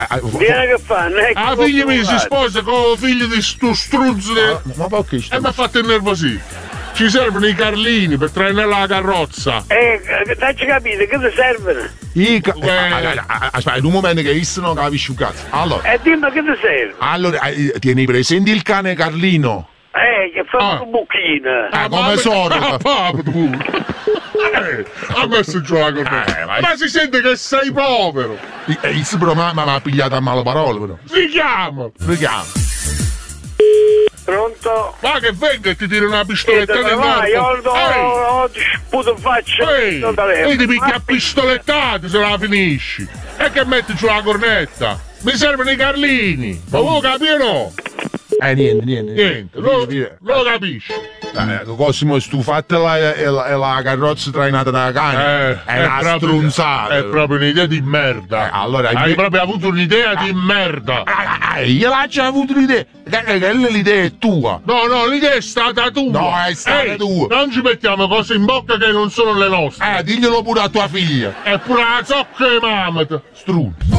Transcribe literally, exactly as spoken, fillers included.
Vieni che fanno? La figlia mia si sposa con figlio di sto struzzo. Ah, ma perché sto? E mi ha fatto innervosire. Ci servono i carlini per trainare la carrozza. Eh, dacci capire, che ti servono? I ca- Eh. eh, eh, aspetta, un momento che io non capisci un cazzo. Allora, E dimmi che ti serve? allora eh, tieni presenti il cane Carlino? Eh, che fa Ah. un buchino. Ah, come sono? Ah, papà, tu. Eh, ha messo giù la cornetta. Eh, ma- Ma si sente che sei povero. E eh, il però mi ha pigliato a male parole, però. Si chiama. Richiamo. Pronto? Ma che venga e ti tira una Che pistoletta te nel ne vai? Io corpo. ho ho sputo in faccia. Ehi, non te levo. ehi, ti picchia a pistolettate se la finisci. E che metti giù la cornetta? Mi servono i carlini. Ma voi capi o no? Eh, niente, niente. Niente, lo, lo capisci. Eh, Cosimo, stufatela e la, e la carrozza trainata da cane. Eh, è una proprio- strunzata. È proprio un'idea di merda. Eh, allora, hai invece- proprio avuto un'idea di merda. Ah, eh, io l'ho già avuto l'idea. Che, che, che l'idea è tua. No, no, l'idea è stata tua. No, è stata Ehi, tua. Non ci mettiamo cose in bocca che non sono le nostre. Eh, diglielo pure a tua figlia. È pure la zocca di mamma. Strunzo.